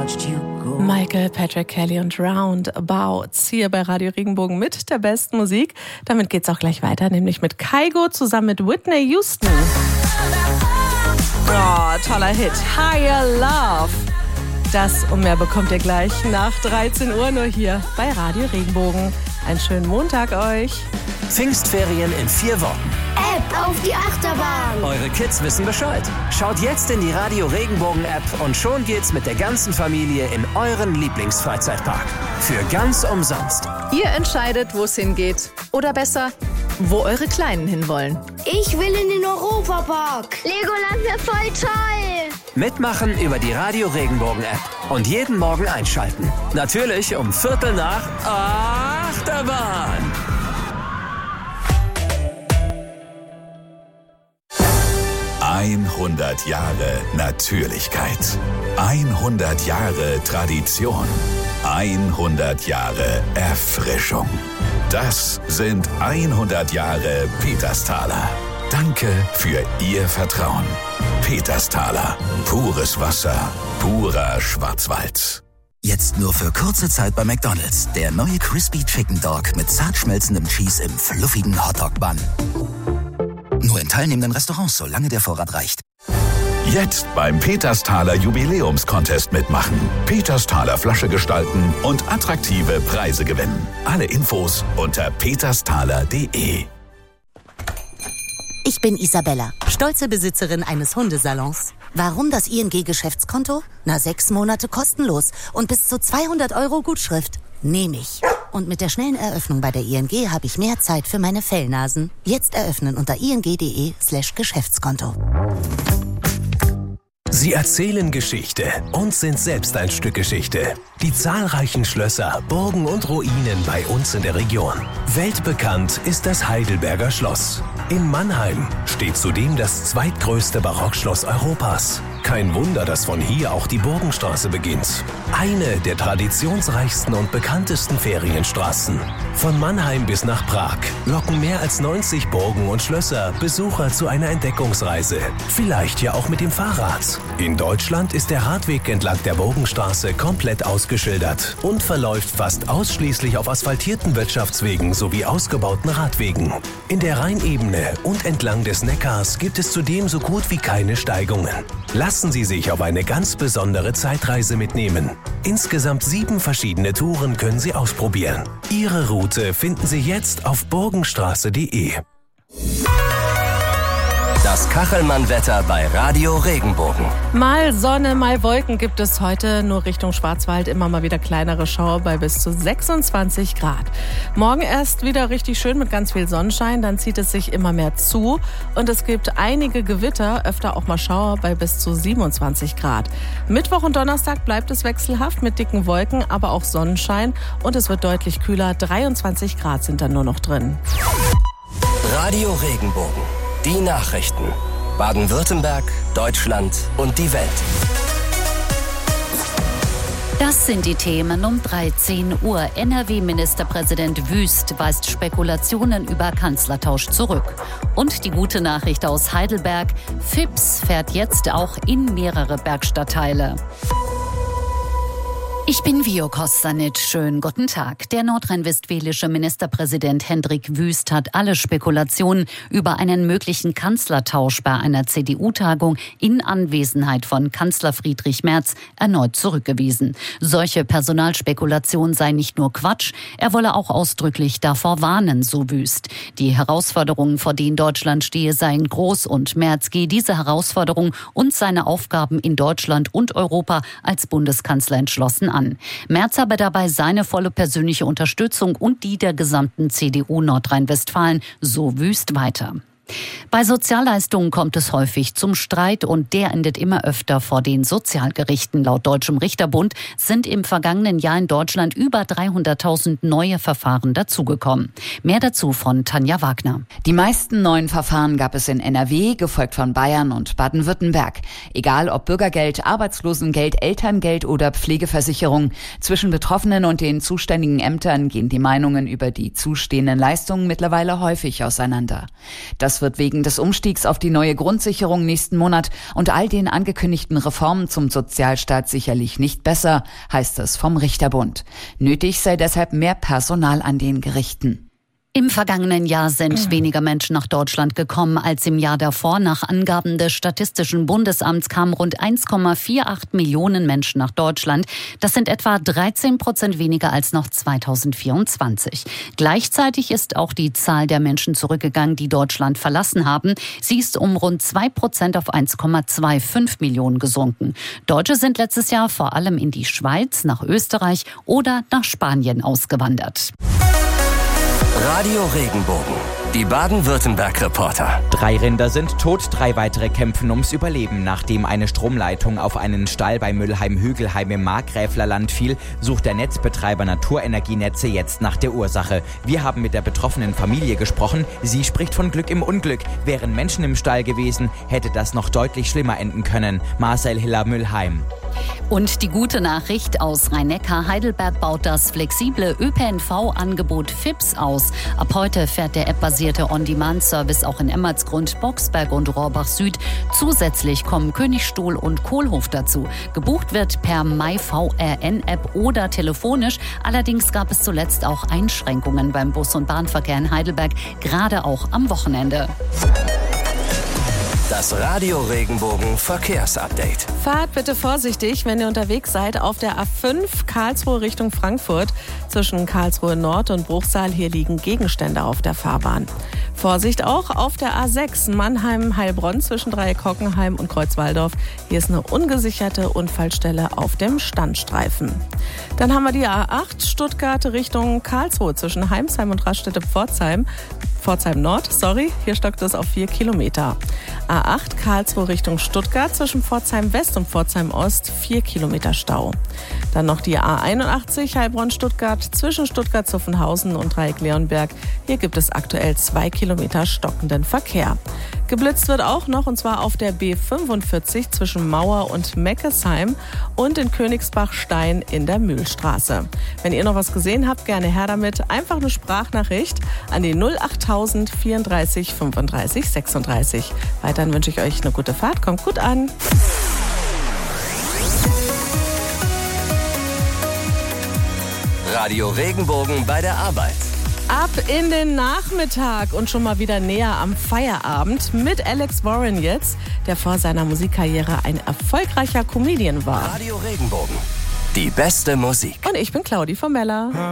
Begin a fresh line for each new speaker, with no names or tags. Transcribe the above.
Michael Patrick Kelly und Roundabouts hier bei Radio Regenbogen mit der besten Musik. Damit geht's auch gleich weiter, nämlich mit Kygo zusammen mit Whitney Houston. Oh, toller Hit. Higher Love. Das und mehr bekommt ihr gleich nach 13 Uhr nur hier bei Radio Regenbogen. Einen schönen Montag euch.
Pfingstferien in 4 Wochen.
App auf die Achterbahn.
Eure Kids wissen Bescheid. Schaut jetzt in die Radio Regenbogen App und schon geht's mit der ganzen Familie in euren Lieblingsfreizeitpark. Für ganz umsonst.
Ihr entscheidet, wo es hingeht. Oder besser, wo eure Kleinen hinwollen.
Ich will in den Europapark.
Legoland wäre voll toll.
Mitmachen über die Radio Regenbogen App und jeden Morgen einschalten. Natürlich um 7:15 Achterbahn.
...100 Jahre Natürlichkeit, 100 Jahre Tradition, 100 Jahre Erfrischung. Das sind 100 Jahre Petersthaler. Danke für Ihr Vertrauen. Petersthaler, pures Wasser, purer Schwarzwald.
Jetzt nur für kurze Zeit bei McDonald's. Der neue Crispy Chicken Dog mit zart schmelzendem Cheese im fluffigen Hotdog-Bun. Nur in teilnehmenden Restaurants, solange der Vorrat reicht.
Jetzt beim Petersthaler Jubiläumscontest mitmachen. Petersthaler Flasche gestalten und attraktive Preise gewinnen. Alle Infos unter petersthaler.de.
Ich bin Isabella, stolze Besitzerin eines Hundesalons. Warum das ING-Geschäftskonto? 6 Monate kostenlos und bis zu 200 € Gutschrift. Nehme ich. Und mit der schnellen Eröffnung bei der ING habe ich mehr Zeit für meine Fellnasen. Jetzt eröffnen unter ing.de/Geschäftskonto.
Sie erzählen Geschichte und sind selbst ein Stück Geschichte. Die zahlreichen Schlösser, Burgen und Ruinen bei uns in der Region. Weltbekannt ist das Heidelberger Schloss. In Mannheim steht zudem das zweitgrößte Barockschloss Europas. Kein Wunder, dass von hier auch die Burgenstraße beginnt. Eine der traditionsreichsten und bekanntesten Ferienstraßen. Von Mannheim bis nach Prag locken mehr als 90 Burgen und Schlösser Besucher zu einer Entdeckungsreise. Vielleicht ja auch mit dem Fahrrad. In Deutschland ist der Radweg entlang der Burgenstraße komplett ausgeschildert und verläuft fast ausschließlich auf asphaltierten Wirtschaftswegen sowie ausgebauten Radwegen. In der Rheinebene und entlang des Neckars gibt es zudem so gut wie keine Steigungen. Lassen Sie sich auf eine ganz besondere Zeitreise mitnehmen. Insgesamt 7 verschiedene Touren können Sie ausprobieren. Ihre Route finden Sie jetzt auf burgenstraße.de.
Das Kachelmann-Wetter bei Radio Regenbogen.
Mal Sonne, mal Wolken gibt es heute. Nur Richtung Schwarzwald immer mal wieder kleinere Schauer bei bis zu 26 Grad. Morgen erst wieder richtig schön mit ganz viel Sonnenschein. Dann zieht es sich immer mehr zu. Und es gibt einige Gewitter, öfter auch mal Schauer bei bis zu 27 Grad. Mittwoch und Donnerstag bleibt es wechselhaft mit dicken Wolken, aber auch Sonnenschein. Und es wird deutlich kühler. 23 Grad sind dann nur noch drin.
Radio Regenbogen. Die Nachrichten. Baden-Württemberg, Deutschland und die Welt.
Das sind die Themen um 13 Uhr. NRW-Ministerpräsident Wüst weist Spekulationen über Kanzlertausch zurück. Und die gute Nachricht aus Heidelberg: Philips fährt jetzt auch in mehrere Bergstadtteile. Ich bin Vio Kostanic. Schönen guten Tag. Der nordrhein-westfälische Ministerpräsident Hendrik Wüst hat alle Spekulationen über einen möglichen Kanzlertausch bei einer CDU-Tagung in Anwesenheit von Kanzler Friedrich Merz erneut zurückgewiesen. Solche Personalspekulationen seien nicht nur Quatsch, er wolle auch ausdrücklich davor warnen, so Wüst. Die Herausforderungen, vor denen Deutschland stehe, seien groß und Merz gehe diese Herausforderungen und seine Aufgaben in Deutschland und Europa als Bundeskanzler entschlossen an. Merz habe dabei seine volle persönliche Unterstützung und die der gesamten CDU Nordrhein-Westfalen, so Wüst weiter. Bei Sozialleistungen kommt es häufig zum Streit und der endet immer öfter vor den Sozialgerichten. Laut Deutschem Richterbund sind im vergangenen Jahr in Deutschland über 300.000 neue Verfahren dazugekommen. Mehr dazu von Tanja Wagner.
Die meisten neuen Verfahren gab es in NRW, gefolgt von Bayern und Baden-Württemberg. Egal ob Bürgergeld, Arbeitslosengeld, Elterngeld oder Pflegeversicherung. Zwischen Betroffenen und den zuständigen Ämtern gehen die Meinungen über die zustehenden Leistungen mittlerweile häufig auseinander. Das Das wird wegen des Umstiegs auf die neue Grundsicherung nächsten Monat und all den angekündigten Reformen zum Sozialstaat sicherlich nicht besser, heißt es vom Richterbund. Nötig sei deshalb mehr Personal an den Gerichten.
Im vergangenen Jahr sind weniger Menschen nach Deutschland gekommen als im Jahr davor. Nach Angaben des Statistischen Bundesamts kamen rund 1,48 Millionen Menschen nach Deutschland. Das sind etwa 13% weniger als noch 2024. Gleichzeitig ist auch die Zahl der Menschen zurückgegangen, die Deutschland verlassen haben. Sie ist um rund 2% auf 1,25 Millionen gesunken. Deutsche sind letztes Jahr vor allem in die Schweiz, nach Österreich oder nach Spanien ausgewandert.
Radio Regenbogen, die Baden-Württemberg-Reporter.
3 Rinder sind tot, 3 weitere kämpfen ums Überleben. Nachdem eine Stromleitung auf einen Stall bei Müllheim-Hügelheim im Markgräflerland fiel, sucht der Netzbetreiber Naturenergienetze jetzt nach der Ursache. Wir haben mit der betroffenen Familie gesprochen. Sie spricht von Glück im Unglück. Wären Menschen im Stall gewesen, hätte das noch deutlich schlimmer enden können. Marcel Hiller, Müllheim.
Und die gute Nachricht aus Rhein-Neckar: Heidelberg baut das flexible ÖPNV-Angebot FIPS aus. Ab heute fährt der appbasierte On-Demand-Service auch in Emmertsgrund, Boxberg und Rohrbach Süd. Zusätzlich kommen Königstuhl und Kohlhof dazu. Gebucht wird per MyVRN-App oder telefonisch. Allerdings gab es zuletzt auch Einschränkungen beim Bus- und Bahnverkehr in Heidelberg, gerade auch am Wochenende.
Das Radio Regenbogen Verkehrsupdate.
Fahrt bitte vorsichtig, wenn ihr unterwegs seid auf der A5 Karlsruhe Richtung Frankfurt. Zwischen Karlsruhe Nord und Bruchsal, hier liegen Gegenstände auf der Fahrbahn. Vorsicht auch auf der A6 Mannheim-Heilbronn zwischen Dreieck-Hockenheim und Kreuzwaldorf. Hier ist eine ungesicherte Unfallstelle auf dem Standstreifen. Dann haben wir die A8 Stuttgart Richtung Karlsruhe zwischen Heimsheim und Raststätte-Pforzheim. Pforzheim Nord, hier stockt es auf 4 Kilometer. A8 Karlsruhe Richtung Stuttgart zwischen Pforzheim West und Pforzheim Ost, 4 Kilometer Stau. Dann noch die A81 Heilbronn-Stuttgart zwischen Stuttgart-Zuffenhausen und Dreieck-Leonberg. Hier gibt es aktuell 2 Kilometer stockenden Verkehr. Geblitzt wird auch noch, und zwar auf der B45 zwischen Mauer und Meckesheim und in Königsbach-Stein in der Mühlstraße. Wenn ihr noch was gesehen habt, gerne her damit. Einfach eine Sprachnachricht an die 08000 34 35 36. Weiterhin wünsche ich euch eine gute Fahrt. Kommt gut an.
Radio Regenbogen bei der Arbeit.
Ab in den Nachmittag und schon mal wieder näher am Feierabend mit Alex Warren jetzt, der vor seiner Musikkarriere ein erfolgreicher Comedian war.
Radio Regenbogen, die beste Musik.
Und ich bin Claudi von Meller.